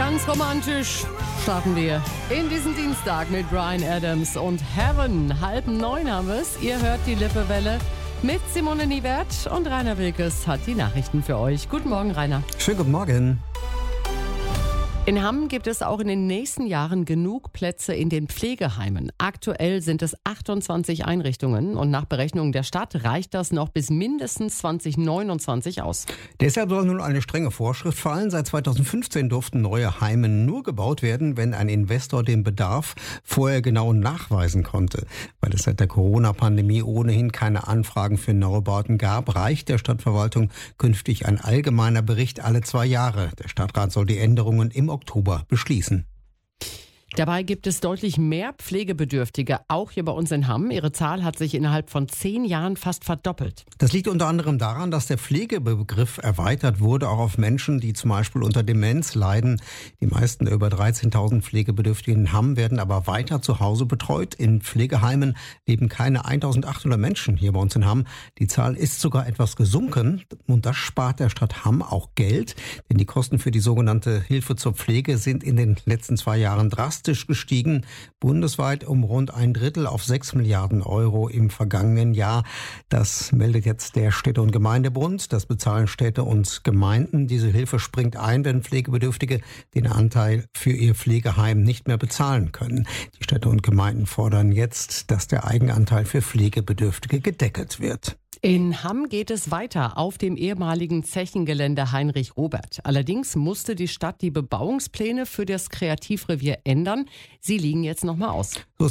Ganz romantisch starten wir in diesen Dienstag mit Bryan Adams und Heaven. 8:30 haben wir es. Ihr hört die Lippewelle mit Simone Niewert und Rainer Wilkes hat die Nachrichten für euch. Guten Morgen, Rainer. Schönen guten Morgen. In Hamm gibt es auch in den nächsten Jahren genug Plätze in den Pflegeheimen. Aktuell sind es 28 Einrichtungen und nach Berechnungen der Stadt reicht das noch bis mindestens 2029 aus. Deshalb soll nun eine strenge Vorschrift fallen. Seit 2015 durften neue Heime nur gebaut werden, wenn ein Investor den Bedarf vorher genau nachweisen konnte. Weil es seit der Corona-Pandemie ohnehin keine Anfragen für Neubauten gab, reicht der Stadtverwaltung künftig ein allgemeiner Bericht alle 2 Jahre. Der Stadtrat soll die Änderungen im Oktober beschließen. Dabei gibt es deutlich mehr Pflegebedürftige, auch hier bei uns in Hamm. Ihre Zahl hat sich innerhalb von 10 Jahren fast verdoppelt. Das liegt unter anderem daran, dass der Pflegebegriff erweitert wurde, auch auf Menschen, die zum Beispiel unter Demenz leiden. Die meisten der über 13.000 Pflegebedürftigen in Hamm werden aber weiter zu Hause betreut. In Pflegeheimen leben keine 1.800 Menschen hier bei uns in Hamm. Die Zahl ist sogar etwas gesunken und das spart der Stadt Hamm auch Geld, denn die Kosten für die sogenannte Hilfe zur Pflege sind in den letzten 2 Jahren drastisch gestiegen, bundesweit um rund 1/3 auf 6 Milliarden Euro im vergangenen Jahr. Das meldet jetzt der Städte- und Gemeindebund. Das bezahlen Städte und Gemeinden. Diese Hilfe springt ein, wenn Pflegebedürftige den Anteil für ihr Pflegeheim nicht mehr bezahlen können. Die Städte und Gemeinden fordern jetzt, dass der Eigenanteil für Pflegebedürftige gedeckelt wird. In Hamm geht es weiter auf dem ehemaligen Zechengelände Heinrich Robert. Allerdings musste die Stadt die Bebauungspläne für das Kreativrevier ändern. Sie liegen jetzt nochmal aus. So